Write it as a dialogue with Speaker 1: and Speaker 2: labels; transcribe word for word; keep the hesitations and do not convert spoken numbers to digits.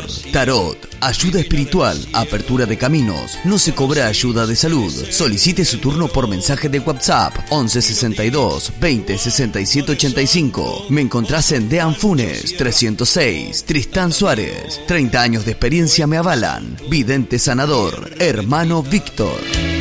Speaker 1: tarot, ayuda espiritual, apertura de caminos. No se cobra ayuda de salud. Solicite su turno por mensaje de WhatsApp once sesenta y dos veinte sesenta y siete ochenta y cinco. Me encontrás en Dean Funes trescientos seis, Tristán Suárez. treinta años de experiencia me avalan. Vidente sanador, hermano Víctor.